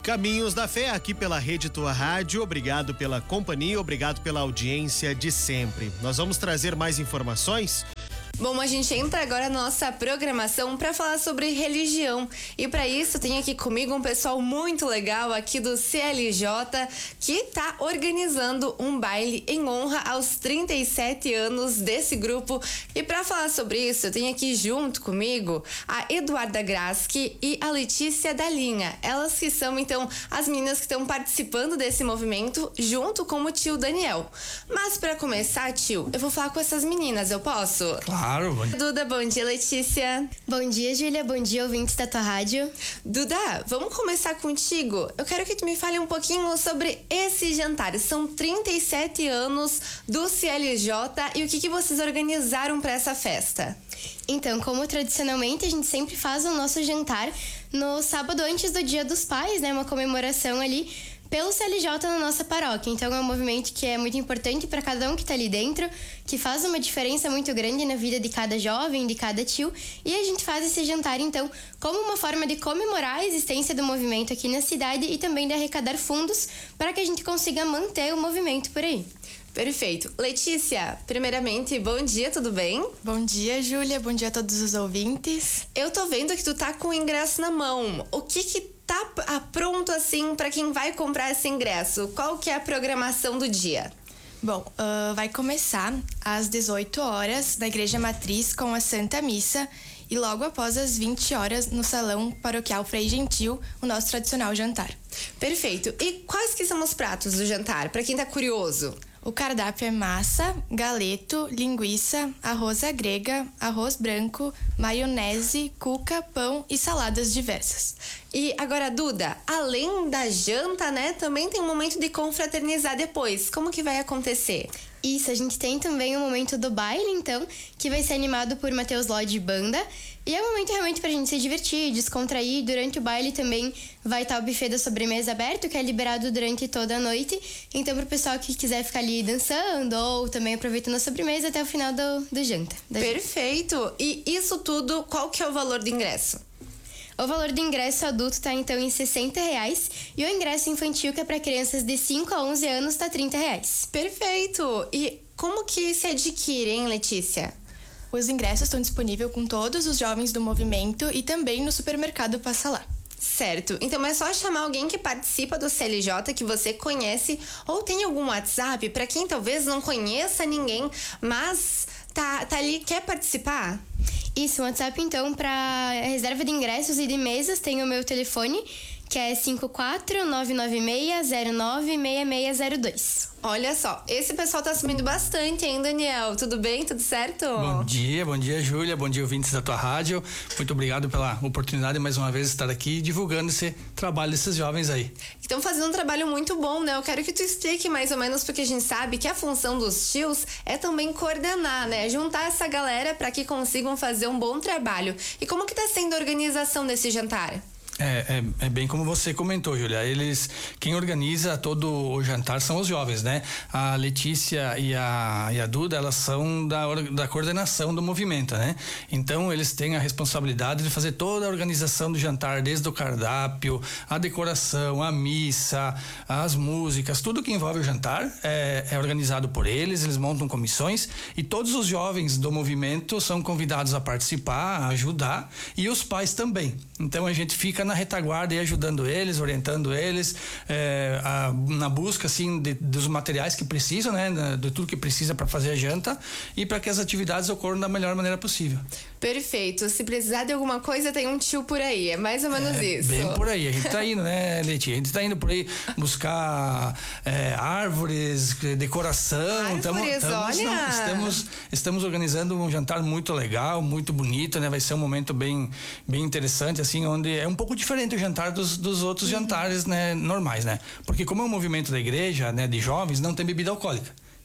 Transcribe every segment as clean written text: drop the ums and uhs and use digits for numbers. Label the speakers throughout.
Speaker 1: Caminhos da Fé aqui pela Rede Tua Rádio. Obrigado pela companhia, obrigado pela audiência de sempre. Nós vamos trazer mais informações.
Speaker 2: Bom, a gente entra agora na nossa programação para falar sobre religião. E para isso tem aqui comigo um pessoal muito legal aqui do CLJ que está organizando um baile em honra aos 37 anos desse grupo. E para falar sobre isso, eu tenho aqui junto comigo a Eduarda Graski e a Letícia Dalinha. Elas que são então as meninas que estão participando desse movimento junto com o tio Daniel. Mas para começar, tio, eu vou falar com essas meninas, eu posso?
Speaker 3: Claro.
Speaker 2: Duda, bom dia, Letícia.
Speaker 4: Bom dia, Júlia. Bom dia, ouvintes da tua rádio.
Speaker 2: Duda, vamos começar contigo. Eu quero que tu me fale um pouquinho sobre esse jantar. São 37 anos do CLJ e o que vocês organizaram para essa festa?
Speaker 4: Então, como tradicionalmente a gente sempre faz o nosso jantar no sábado antes do Dia dos Pais, né? Uma comemoração ali pelo CLJ na nossa paróquia. Então é um movimento que é muito importante para cada um que está ali dentro, que faz uma diferença muito grande na vida de cada jovem, de cada tio. E a gente faz esse jantar, então, como uma forma de comemorar a existência do movimento aqui na cidade e também de arrecadar fundos para que a gente consiga manter o movimento por aí.
Speaker 2: Perfeito. Letícia, primeiramente, bom dia, tudo bem?
Speaker 5: Bom dia, Júlia. Bom dia a todos os ouvintes.
Speaker 2: Eu tô vendo que tu tá com o ingresso na mão. O que tá pronto assim para quem vai comprar esse ingresso? Qual que é a programação do dia?
Speaker 5: Bom, vai começar às 18 horas na Igreja Matriz com a Santa Missa e logo após as 20 horas no Salão Paroquial Frei Gentil, o nosso tradicional jantar.
Speaker 2: Perfeito. E quais que são os pratos do jantar, para quem tá curioso?
Speaker 5: O cardápio é massa, galeto, linguiça, arroz à grega, arroz branco, maionese, cuca, pão e saladas diversas.
Speaker 2: E agora, Duda, além da janta, né, também tem um momento de confraternizar depois. Como que vai acontecer?
Speaker 4: Isso, a gente tem também o momento do baile, então, que vai ser animado por Matheus Lodge Banda. E é um momento realmente pra gente se divertir, descontrair. Durante o baile também vai estar o buffet da sobremesa aberto, que é liberado durante toda a noite. Então, pro pessoal que quiser ficar ali dançando ou também aproveitando a sobremesa até o final do janta.
Speaker 2: Perfeito! E isso tudo, qual que é o valor do ingresso?
Speaker 4: O valor do ingresso adulto está então em R$60 e o ingresso infantil, que é para crianças de 5 a 11 anos, está R$30.
Speaker 2: Perfeito! E como que se adquire, hein, Letícia?
Speaker 5: Os ingressos estão disponíveis com todos os jovens do movimento e também no supermercado Passa Lá.
Speaker 2: Certo, então é só chamar alguém que participa do CLJ que você conhece ou tem algum WhatsApp para quem talvez não conheça ninguém, mas tá ali, quer participar?
Speaker 4: Isso, o WhatsApp então para reserva de ingressos e de mesas tem o meu telefone, que é 54996096602.
Speaker 2: Olha só, esse pessoal tá subindo bastante, hein, Daniel? Tudo bem? Tudo certo?
Speaker 3: Bom dia, Júlia. Bom dia, ouvintes da tua rádio. Muito obrigado pela oportunidade mais uma vez de estar aqui divulgando esse trabalho desses jovens aí.
Speaker 2: Estão fazendo um trabalho muito bom, né? Eu quero que tu explique mais ou menos, porque a gente sabe que a função dos tios é também coordenar, né? Juntar essa galera para que consigam fazer um bom trabalho. E como que tá sendo a organização desse jantar?
Speaker 3: É bem como você comentou, Júlia. Quem organiza todo o jantar são os jovens, né? A Letícia e a Duda, elas são da coordenação do movimento, né? Então, eles têm a responsabilidade de fazer toda a organização do jantar, desde o cardápio, a decoração, a missa, as músicas, tudo que envolve o jantar é organizado por eles montam comissões e todos os jovens do movimento são convidados a participar, a ajudar, e os pais também. Então, a gente fica na retaguarda e ajudando eles, orientando eles na busca assim dos materiais que precisam, né, de tudo que precisa para fazer a janta e para que as atividades ocorram da melhor maneira possível.
Speaker 2: Perfeito. Se precisar de alguma coisa, tem um tio por aí. É mais ou menos isso.
Speaker 3: Bem por aí. A gente tá indo, né, Leti? A gente tá indo por aí buscar árvores, decoração. Estamos organizando um jantar muito legal, muito bonito, né? Vai ser um momento bem interessante, assim, onde é um pouco diferente o jantar dos outros jantares, né, normais, né? Porque como é um movimento da igreja, né, de jovens, não tem bebida alcoólica.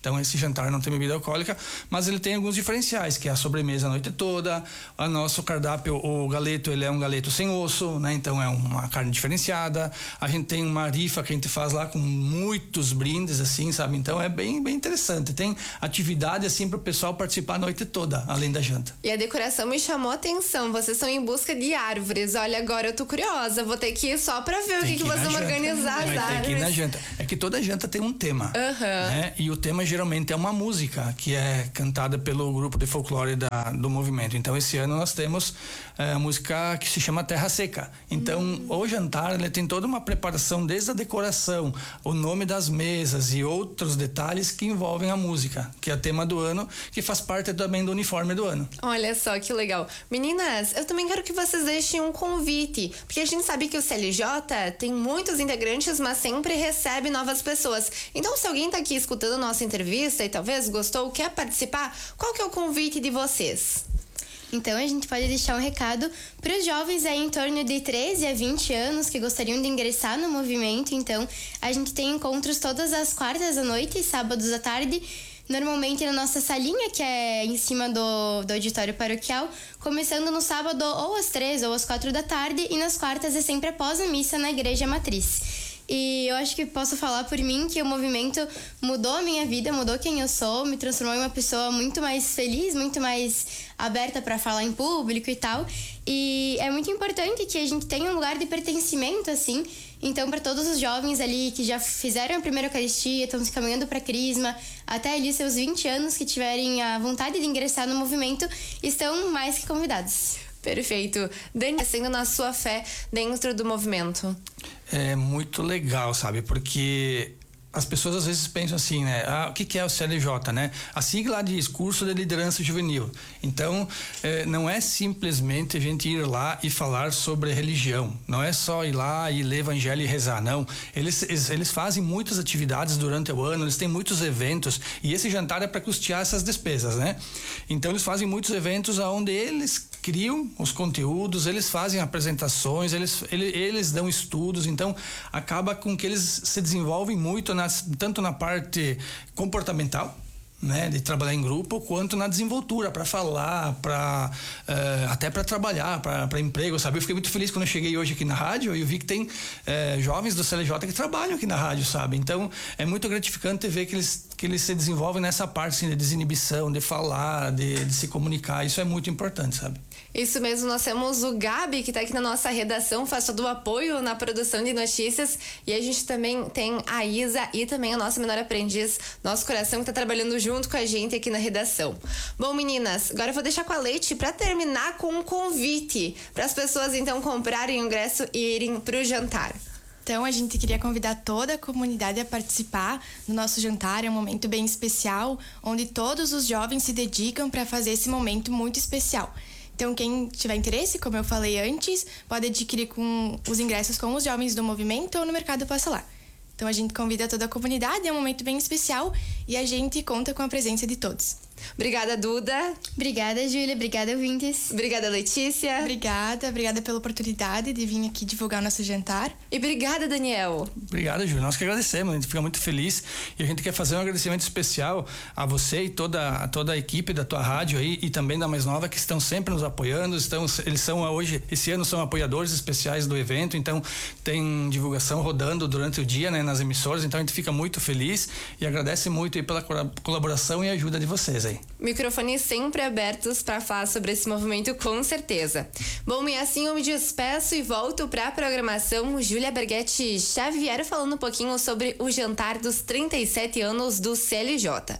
Speaker 3: Então esse jantar não tem bebida alcoólica, mas ele tem alguns diferenciais, que é a sobremesa a noite toda, o nosso cardápio, o galeto, ele é um galeto sem osso, né? Então é uma carne diferenciada. A gente tem uma rifa que a gente faz lá com muitos brindes, assim, sabe? Então é bem interessante. Tem atividade, assim, para o pessoal participar a noite toda, além da janta.
Speaker 2: E a decoração me chamou a atenção. Vocês estão em busca de árvores. Olha, agora eu tô curiosa. Vou ter que ir só pra ver o que vocês vão organizar as árvores.
Speaker 3: Tem que ir na janta. É que toda janta tem um tema. Né? E o tema geralmente é uma música que é cantada pelo grupo de folclore do movimento. Então esse ano nós temos a música que se chama Terra Seca. Então o jantar, ele tem toda uma preparação, desde a decoração, o nome das mesas e outros detalhes que envolvem a música, que é o tema do ano, que faz parte também do uniforme do ano.
Speaker 2: Olha só que legal. Meninas, eu também quero que vocês deixem um convite, porque a gente sabe que o CLJ tem muitos integrantes, mas sempre recebe novas pessoas. Então, se alguém tá aqui escutando nossa entrevista e talvez gostou, quer participar, qual que é o convite de vocês?
Speaker 4: Então, a gente pode deixar um recado para os jovens aí em torno de 13 a 20 anos que gostariam de ingressar no movimento. Então, a gente tem encontros todas as quartas à noite e sábados à tarde, normalmente na nossa salinha, que é em cima do auditório paroquial, começando no sábado ou às 3 ou às 4 da tarde, e nas quartas é sempre após a missa na Igreja Matriz. E eu acho que posso falar por mim que o movimento mudou a minha vida, mudou quem eu sou, me transformou em uma pessoa muito mais feliz, muito mais aberta para falar em público e tal. E é muito importante que a gente tenha um lugar de pertencimento, assim. Então, para todos os jovens ali que já fizeram a primeira Eucaristia, estão se caminhando para a Crisma, até ali seus 20 anos, que tiverem a vontade de ingressar no movimento, estão mais que convidados.
Speaker 2: Perfeito. Dani, sendo na sua fé dentro do movimento.
Speaker 3: É muito legal, sabe? Porque as pessoas às vezes pensam assim, né? O que é o CLJ, né? A sigla diz Curso de Liderança Juvenil. Então, não é simplesmente a gente ir lá e falar sobre religião. Não é só ir lá e ler evangelho e rezar, não. Eles fazem muitas atividades durante o ano, eles têm muitos eventos, e esse jantar é para custear essas despesas, né? Então, eles fazem muitos eventos onde eles criam os conteúdos, eles fazem apresentações, eles dão estudos, então acaba com que eles se desenvolvem muito tanto na parte comportamental, né, de trabalhar em grupo, quanto na desenvoltura, para falar, até para trabalhar, para emprego, sabe? Eu fiquei muito feliz quando eu cheguei hoje aqui na rádio e eu vi que tem jovens do CLJ que trabalham aqui na rádio, sabe? Então é muito gratificante ver que eles se desenvolvem nessa parte, assim, de desinibição, de falar, de se comunicar. Isso é muito importante, sabe?
Speaker 2: Isso mesmo, nós temos o Gabi, que está aqui na nossa redação, faz todo o apoio na produção de notícias, e a gente também tem a Isa e também a nossa menor aprendiz, nosso coração, que está trabalhando junto com a gente aqui na redação. Bom, meninas, agora eu vou deixar com a Leite para terminar com um convite para as pessoas então comprarem o ingresso e irem para o jantar.
Speaker 5: Então, a gente queria convidar toda a comunidade a participar do nosso jantar. É um momento bem especial, onde todos os jovens se dedicam para fazer esse momento muito especial. Então, quem tiver interesse, como eu falei antes, pode adquirir com os ingressos com os jovens do movimento ou no Mercado Passa Lá. Então, a gente convida toda a comunidade, é um momento bem especial e a gente conta com a presença de todos.
Speaker 2: Obrigada, Duda.
Speaker 4: Obrigada, Júlia. Obrigada, ouvintes.
Speaker 2: Obrigada, Letícia.
Speaker 5: Obrigada pela oportunidade de vir aqui divulgar o nosso jantar.
Speaker 2: E obrigada, Daniel.
Speaker 3: Obrigado, Júlia. Nós que agradecemos, a gente fica muito feliz e a gente quer fazer um agradecimento especial a você e toda a equipe da tua rádio aí e também da Mais Nova, que estão sempre nos apoiando. Eles são hoje, esse ano, são apoiadores especiais do evento, então tem divulgação rodando durante o dia, né, nas emissoras, então a gente fica muito feliz e agradece muito aí pela colaboração e ajuda de vocês aí.
Speaker 2: Microfones sempre abertos para falar sobre esse movimento, com certeza. Bom, e assim eu me despeço e volto para a programação. Júlia Berghetti Xavier falando um pouquinho sobre o jantar dos 37 anos do CLJ.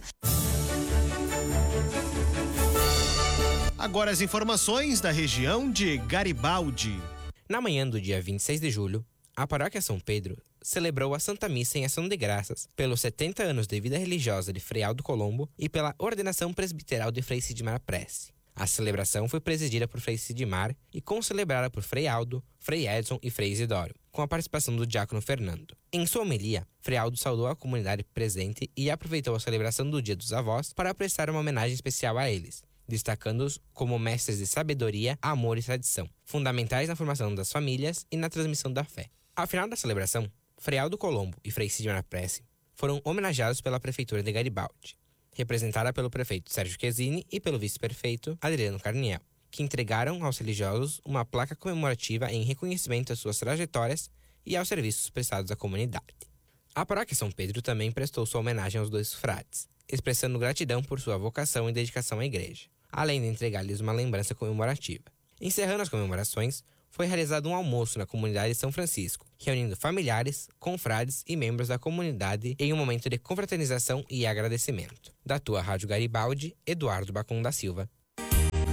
Speaker 1: Agora as informações da região de Garibaldi.
Speaker 6: Na manhã do dia 26 de julho, a Paróquia São Pedro celebrou a Santa Missa em ação de graças pelos 70 anos de vida religiosa de Frei Aldo Colombo e pela ordenação presbiteral de Frei Sidmar Prece. A celebração foi presidida por Frei Sidmar e concelebrada por Frei Aldo, Frei Edson e Frei Isidório, com a participação do diácono Fernando. Em sua homilia, Frei Aldo saudou a comunidade presente e aproveitou a celebração do Dia dos Avós para prestar uma homenagem especial a eles, destacando-os como mestres de sabedoria, amor e tradição, fundamentais na formação das famílias e na transmissão da fé. Ao final da celebração, Frei Aldo Colombo e Frei Sidmar Prece foram homenageados pela Prefeitura de Garibaldi. representada pelo prefeito Sérgio Chiesini e pelo vice-prefeito Adriano Carniel, que entregaram aos religiosos uma placa comemorativa em reconhecimento às suas trajetórias e aos serviços prestados à comunidade. A paróquia São Pedro também prestou sua homenagem aos 2 frades, expressando gratidão por sua vocação e dedicação à igreja, além de entregar-lhes uma lembrança comemorativa. Encerrando as comemorações, foi realizado um almoço na comunidade de São Francisco, reunindo familiares, confrades e membros da comunidade em um momento de confraternização e agradecimento. Da tua Rádio Garibaldi, Eduardo Bacon da Silva.